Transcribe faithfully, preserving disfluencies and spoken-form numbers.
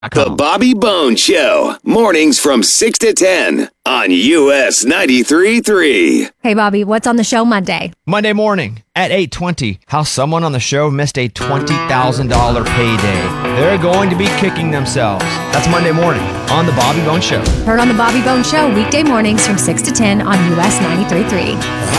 The Bobby Bone Show, mornings from six to ten on U S ninety-three point three. Hey, Bobby, what's on the show Monday? Monday morning at eight twenty, how someone on the show missed a twenty thousand dollars payday. They're going to be kicking themselves. That's Monday morning on The Bobby Bone Show. Heard on The Bobby Bone Show, weekday mornings from six to ten on U S ninety-three point three.